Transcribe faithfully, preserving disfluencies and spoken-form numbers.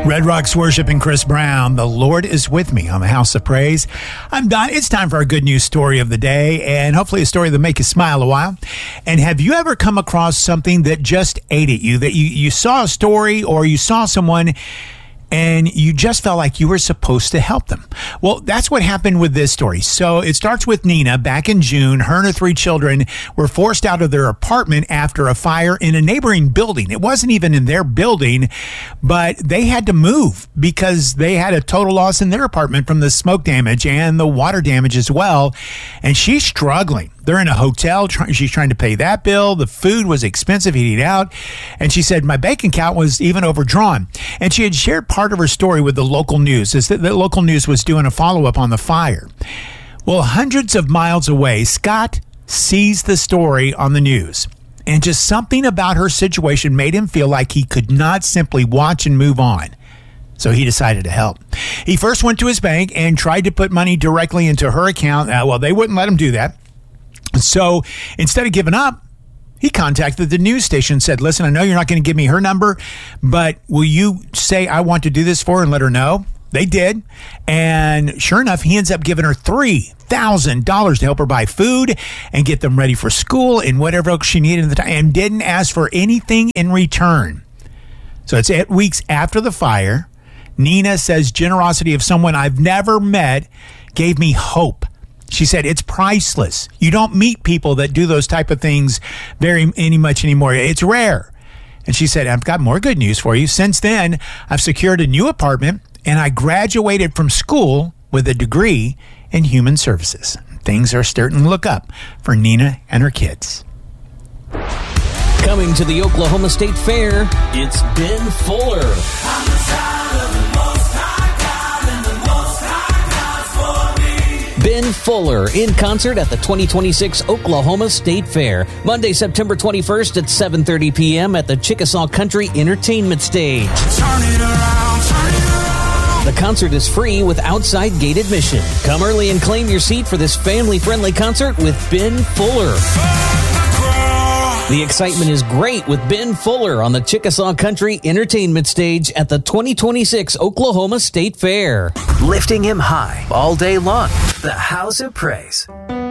Red Rocks Worship and Chris Brown, The Lord is With Me on the House of Praise. I'm Don. It's time for our good news story of the day, and hopefully a story that'll make you smile a while. And have you ever come across something that just ate at you, that you, you saw a story or you saw someone and you just felt like you were supposed to help them? Well, that's what happened with this story. So it starts with Nina. Back in June, her and her three children were forced out of their apartment after a fire in a neighboring building. It wasn't even in their building, but they had to move because they had a total loss in their apartment from the smoke damage and the water damage as well. And she's struggling. They're in a hotel. Try, she's trying to pay that bill. The food was expensive eating out. And she said, my bank account was even overdrawn. And she had shared part of her story with the local news, as the, the local news was doing a follow-up on the fire. Well, hundreds of miles away, Scott sees the story on the news. And just something about her situation made him feel like he could not simply watch and move on. So he decided to help. He first went to his bank and tried to put money directly into her account. Uh, well, they wouldn't let him do that. So instead of giving up, he contacted the news station and said, listen, I know you're not going to give me her number, but will you say I want to do this for her and let her know? They did. And sure enough, he ends up giving her three thousand dollars to help her buy food and get them ready for school and whatever else she needed at the time, and didn't ask for anything in return. So it's eight weeks after the fire. Nina says generosity of someone I've never met gave me hope. She said, it's priceless. You don't meet people that do those type of things very any much anymore. It's rare. And she said, I've got more good news for you. Since then, I've secured a new apartment and I graduated from school with a degree in human services. Things are starting to look up for Nina and her kids. Coming to the Oklahoma State Fair, it's Ben Fuller. On the side of the Most High God, and the Most High God's for me. Ben Fuller in concert at the twenty twenty-six Oklahoma State Fair, Monday, September twenty-first at seven thirty p.m. at the Chickasaw Country Entertainment Stage. Turn it around, turn it around. The concert is free with outside gate admission. Come early and claim your seat for this family-friendly concert with Ben Fuller. The excitement is great with Ben Fuller on the Chickasaw Country Entertainment Stage at the twenty twenty-six Oklahoma State Fair. Lifting him high all day long. The House of Praise.